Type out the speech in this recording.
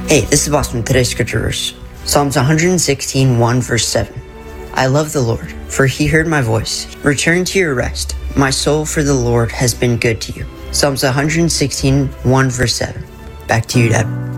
Hey, this is Boston. Today's scripture verse. Psalms 116, 1 verse 7. I love the Lord, for he heard my voice. Return to your rest. My soul, for the Lord has been good to you. Psalms 116, 1 verse 7. Back to you, Deb.